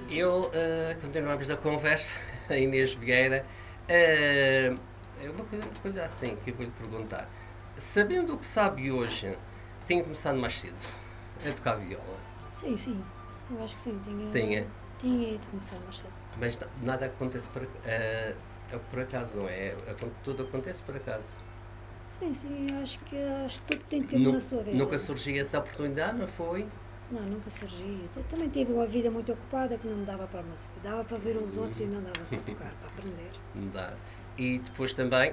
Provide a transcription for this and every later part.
Continuamos a conversa, a Inês Vieira. É uma coisa assim que eu vou lhe perguntar. Sabendo o que sabe hoje, tinha começado mais cedo a tocar viola? Sim, sim. Eu acho que sim. Tinha. Tinha ido começar mais cedo. Mas nada acontece por acaso, não é? Tudo acontece por acaso. Sim. Acho que tudo tem tempo Nu- na sua vida. Nunca surgiu essa oportunidade, não foi? Não, nunca surgiu. Eu também tive uma vida muito ocupada que não me dava para a música. Dava para ver os outros e não dava para tocar, para aprender. Não dá. E depois também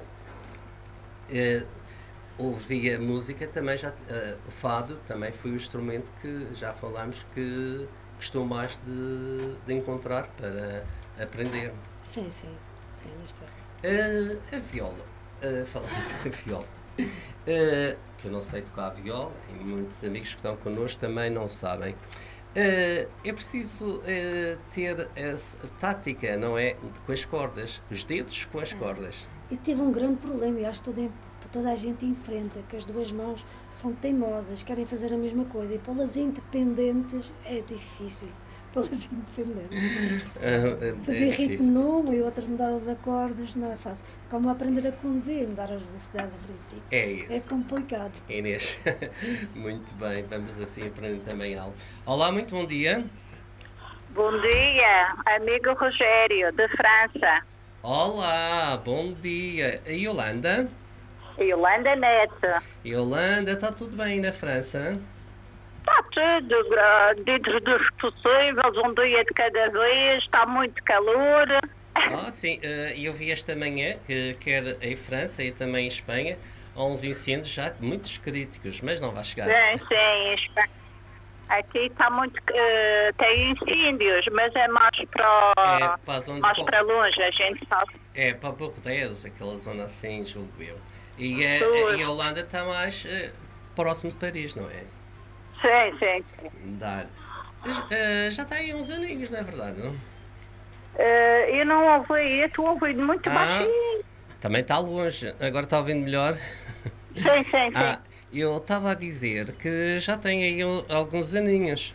ouvia música, também já, o fado também foi o instrumento que já falámos que gostou mais de encontrar para aprender. Sim, sim. Sim, isto é. A viola, falando da viola, que eu não sei tocar a viola e muitos amigos que estão connosco também não sabem. É preciso ter essa tática, não é? Com as cordas, os dedos com as cordas. E tive um grande problema, eu acho que toda a gente enfrenta, que as duas mãos são teimosas, querem fazer a mesma coisa e pô-las independentes é difícil. Pô-las independentes. Fazer ritmo Difícil. numa e outra mudar os acordes não é fácil. Como aprender a conduzir, mudar as velocidades a princípio. É É isso. complicado. Inês, muito bem, vamos assim aprender também algo. Olá, muito bom dia. Bom dia, amigo Rogério, de França. Olá, bom dia. A Yolanda? Yolanda Neto. Yolanda, está tudo bem na França? Está tudo dentro dos possíveis, um dia de cada vez, está muito calor. Sim, eu vi esta manhã que quer em França e também em Espanha há uns incêndios já muitos críticos, mas não vai chegar. Sim. Aqui está muito. Tem incêndios, mas é mais para, Para a zona mais para longe, a gente sabe. para Bordeaux, aquela zona assim, julgo eu. E a Holanda está mais próximo de Paris, não é? Sim. Dar. Já está aí uns aninhos, não é verdade, não? Eu não ouvi, eu estou ouvindo muito baixinho. Também está longe. Agora está ouvindo melhor? Sim. Eu estava a dizer que já tem aí alguns aninhos.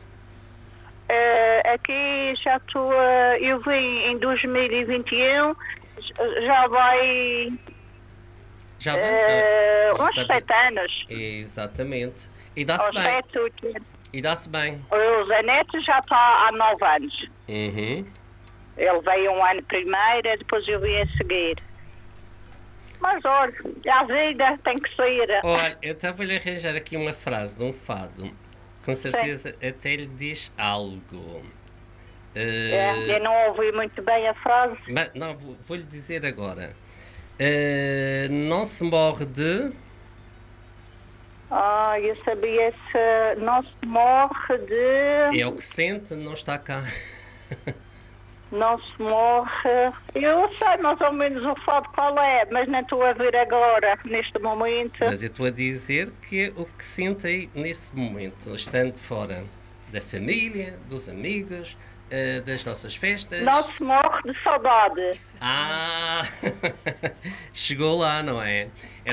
Aqui já estou, eu vim em 2021, já vai Já vai? uns 7 anos. Exatamente. E dá-se Aos bem. 7, 8. E dá-se bem. O Zanetti já está há 9 anos. Uhum. Ele veio um ano primeiro, depois eu vim a seguir. Mas olha, a vida tem que sair. Olha, eu estava-lhe a arranjar aqui uma frase de um fado. Com certeza até lhe diz algo. Eu não ouvi muito bem a frase. Mas, não, vou-lhe dizer agora. Não se morre de... Eu sabia se não se morre de... É o que sente, não está cá. Não se morre... Eu sei mais ou menos o fado qual é, mas não estou a ver agora, neste momento. Mas eu estou a dizer que é o que sente aí nesse momento, estando fora da família, dos amigos, das nossas festas. Não se morre de saudade. Chegou lá, não é?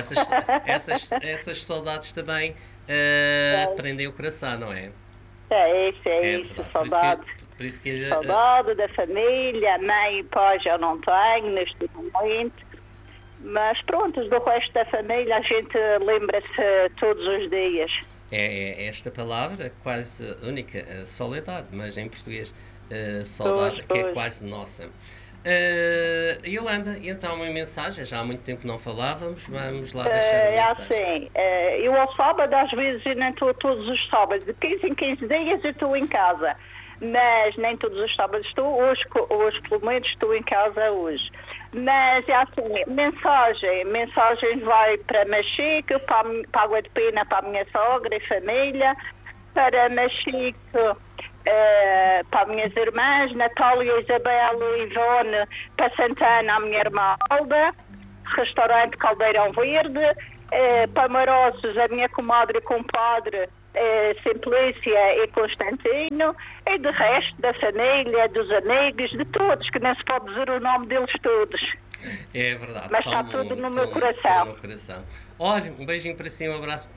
Essas saudades também prendem o coração, não é? É isso, verdade. saudade. Por isso que Saudade da família, mãe e pai já não tenho neste momento. Mas pronto, do resto da família a gente lembra-se todos os dias. É esta palavra quase única, soledade, mas em português saudade, que é quase nossa. Yolanda, então uma mensagem, já há muito tempo não falávamos, vamos lá deixar a mensagem. Eu ao sábado às vezes eu não estou todos os sábados, de 15 em 15 dias eu estou em casa, mas nem todos os sábados estou, hoje pelo menos estou em casa hoje. Mas é assim, mensagem vai para Machique, para a Água de Pena, para a minha sogra e família, para Machique, para as minhas irmãs, Natália, Isabel e Ivone, para Santana, a minha irmã Alda, restaurante Caldeirão Verde, para Maroços, a minha comadre e compadre, Simplícia e Constantino, e de resto da família, dos amigos, de todos, que não se pode dizer o nome deles todos. É verdade. Mas está tudo no meu coração. Olha, um beijinho para si, um abraço